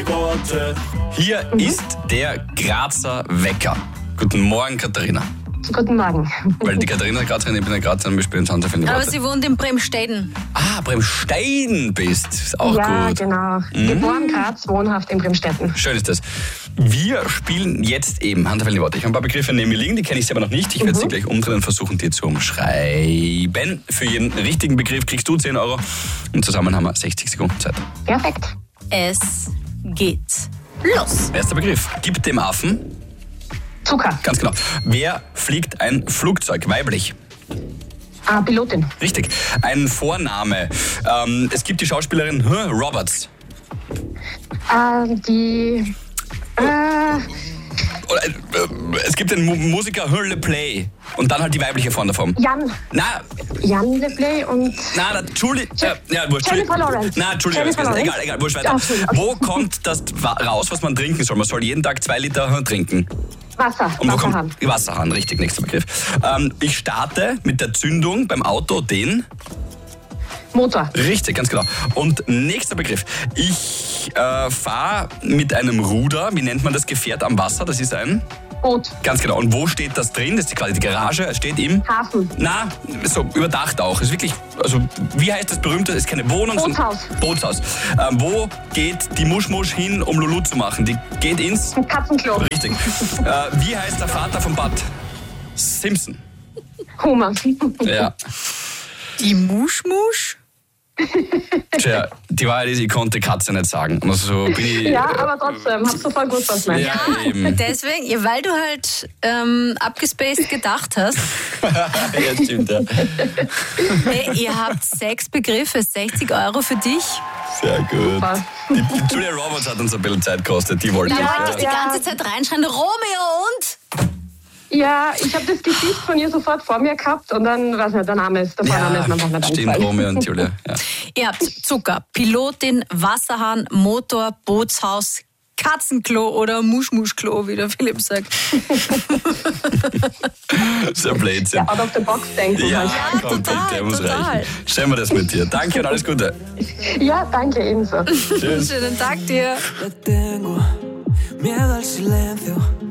Hier ist der Grazer Wecker. Guten Morgen, Katharina. Guten Morgen. Weil die Katharina Grazerin, ich bin eine Grazerin, wir spielen Tanz auf in die Aber Worte. sie wohnt in Bremstein. Ah, Bremstein bist. Ist auch Ja, gut. genau. Geboren Graz, wohnhaft in Bremstetten. Schön ist das. Wir spielen jetzt eben Hand auf in die Worte. Ich habe ein paar Begriffe neben mir liegen, die kenne ich selber noch nicht. Ich werde sie gleich umdrehen und versuchen, dir zu umschreiben. Für jeden richtigen Begriff kriegst du 10 Euro. Und zusammen haben wir 60 Sekunden Zeit. Perfekt. Es geht los. Erster Begriff. Gib dem Affen. Zucker. Ganz genau. Wer fliegt ein Flugzeug? Weiblich. Pilotin. Richtig. Ein Vorname. Es gibt die Schauspielerin Roberts. Oder, es gibt den Musiker Le Play. Und dann halt die weibliche Form davon. Jan LePlay und... Entschuldigung. Wurscht. Jennifer Lawrence. Entschuldigung. Jennifer Lawrence. Egal, wurscht weiter. Okay. Wo kommt das raus, was man trinken soll? Man soll jeden Tag 2 Liter trinken. Wasser. Und wo Wasserhahn. kommt Wasserhahn, richtig, nächster Begriff. Ich starte mit der Zündung beim Auto den... Motor. Richtig, ganz genau. Und nächster Begriff. Ich fahre mit einem Ruder. Wie nennt man das Gefährt am Wasser? Das ist ein... Boot. Ganz genau. Und wo steht das drin? Das ist quasi die Garage. Es steht im... Hafen. So überdacht auch. Es ist wirklich... Also, wie heißt das berühmte? Es ist keine Wohnung. Bootshaus. Bootshaus. Wo geht die Muschmusch hin, um Lulu zu machen? Die geht ins... Ein Katzenklo. Richtig. Wie heißt der Vater von Bud Simpson? Homer. Ja. Die Muschmusch? Tja, die Wahrheit ist, ich konnte Katze nicht sagen. Also bin ich, Ja, aber trotzdem. Hab sofort gewusst, was du meinst. ja, eben. Deswegen, ja, weil du halt abgespaced gedacht hast. Ja, stimmt, ja. Hey, ihr habt 6 Begriffe, 60 Euro für dich. Sehr gut. Super. Die Julia Roberts hat uns ein bisschen Zeit gekostet, die wollte Da ich. wollte ich die ganze Zeit reinschreien, Romeo und... Ja, ich habe das Gesicht von ihr sofort vor mir gehabt und dann, weiß nicht, der Vorname ist mir einfach nicht stimmt, eingefallen. Romeo und Julia. Ja. Ihr habt Zucker, Pilotin, Wasserhahn, Motor, Bootshaus, Katzenklo oder Muschmuschklo, wie der Philipp sagt. So ein Blödsinn. Out of the box denken Ja, halt. komm total, bitte, muss total. reichen. Stellen wir das mit dir. Danke und alles Gute. Ja, danke ebenso. Tschüss. Schönen Tag dir. Le tengo miedo al silencio.